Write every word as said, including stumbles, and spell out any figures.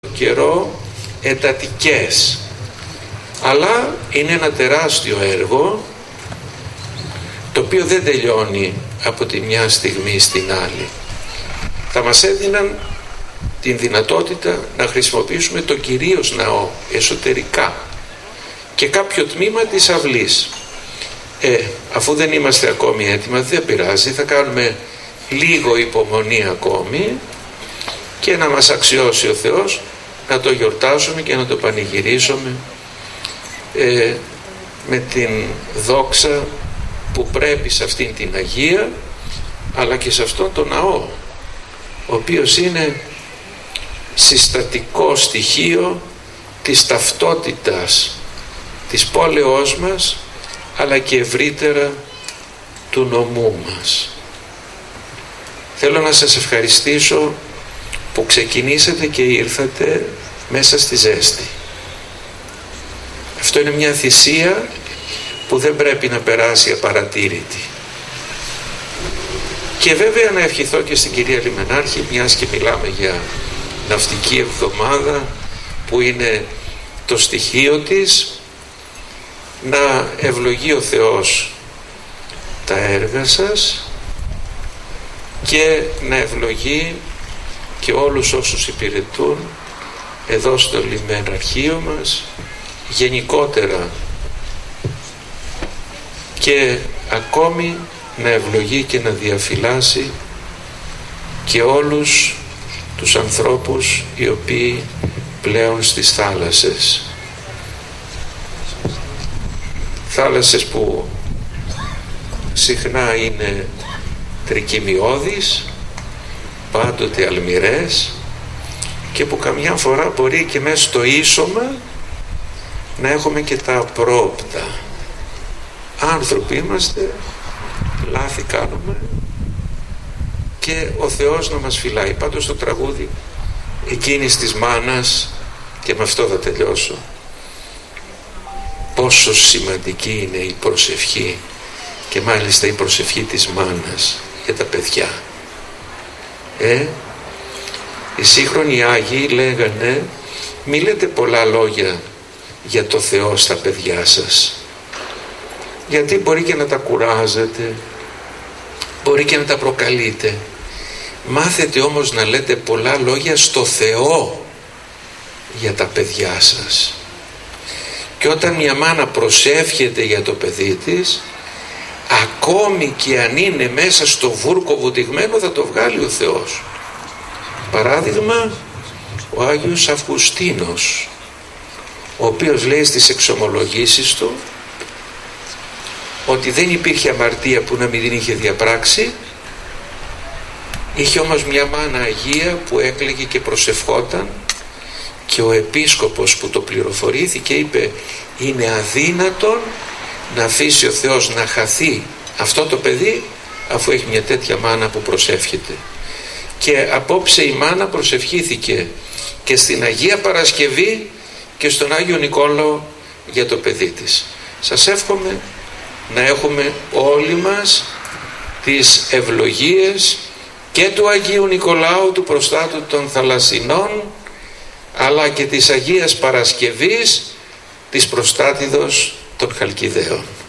καιρό εντατικές, αλλά είναι ένα τεράστιο έργο το οποίο δεν τελειώνει από τη μια στιγμή στην άλλη. Θα μας έδιναν την δυνατότητα να χρησιμοποιήσουμε το κυρίως ναό εσωτερικά και κάποιο τμήμα της αυλής. Ε, αφού δεν είμαστε ακόμη έτοιμα, δεν πειράζει, θα κάνουμε λίγο υπομονή ακόμη και να μας αξιώσει ο Θεός να το γιορτάσουμε και να το πανηγυρίσουμε ε, με την δόξα που πρέπει σε αυτήν την Αγία, αλλά και σε αυτόν τον ναό, ο οποίος είναι συστατικό στοιχείο της ταυτότητας της πόλεως μας, αλλά και ευρύτερα του νομού μας. Θέλω να σας ευχαριστήσω που ξεκινήσατε και ήρθατε μέσα στη ζέστη. Αυτό είναι μια θυσία που δεν πρέπει να περάσει απαρατήρητη. Και βέβαια να ευχηθώ και στην κυρία Λιμενάρχη, μιας και μιλάμε για ναυτική εβδομάδα που είναι το στοιχείο της, να ευλογεί ο Θεός τα έργα σας και να ευλογεί και όλους όσους υπηρετούν εδώ στο λιμεναρχείο μας, γενικότερα, και ακόμη να ευλογεί και να διαφυλάσει και όλους τους ανθρώπους οι οποίοι πλέουν στις θάλασσες. Θάλασσες που συχνά είναι τρικυμιώδεις, πάντοτε αλμυρές, και που καμιά φορά μπορεί και μέσα στο ίσωμα να έχουμε και τα απρόοπτα. Άνθρωποι είμαστε, λάθη κάνουμε και ο Θεός να μας φυλάει. Πάντως το τραγούδι εκείνης της μάνας, και με αυτό θα τελειώσω, πόσο σημαντική είναι η προσευχή, και μάλιστα η προσευχή της μάνας για τα παιδιά. Ε, οι σύγχρονοι Άγιοι λέγανε, μη λέτε πολλά λόγια για το Θεό στα παιδιά σας, γιατί μπορεί και να τα κουράζετε, μπορεί και να τα προκαλείτε. Μάθετε όμως να λέτε πολλά λόγια στο Θεό για τα παιδιά σας. Και όταν μια μάνα προσεύχεται για το παιδί της, ακόμη και αν είναι μέσα στο βούρκο βουτυγμένο, θα το βγάλει ο Θεός. Παράδειγμα, ο Άγιος Αυγουστίνος, ο οποίος λέει στις εξομολογήσεις του ότι δεν υπήρχε αμαρτία που να μην την είχε διαπράξει. Είχε όμως μια μάνα Αγία που έκλαιγε και προσευχόταν, και ο επίσκοπος που το πληροφορήθηκε είπε, είναι αδύνατον να αφήσει ο Θεός να χαθεί αυτό το παιδί αφού έχει μια τέτοια μάνα που προσεύχεται. Και απόψε η μάνα προσευχήθηκε και στην Αγία Παρασκευή και στον Άγιο Νικόλαο για το παιδί της. Σας εύχομαι να έχουμε όλοι μας τις ευλογίες και του Αγίου Νικολάου, του προστάτου των θαλασσινών, αλλά και της Αγίας Παρασκευής, της προστάτηδος των Χαλκιδαίων.